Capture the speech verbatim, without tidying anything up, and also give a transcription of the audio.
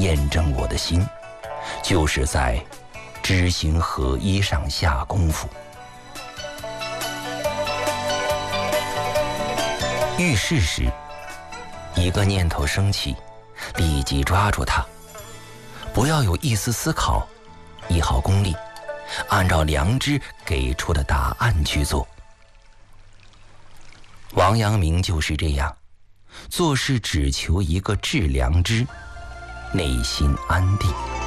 验证我的心，就是在知行合一上下功夫。遇事时，一个念头升起，立即抓住它，不要有一丝思考，依好功力，按照良知给出的答案去做。王阳明就是这样，做事只求一个致良知，内心安定。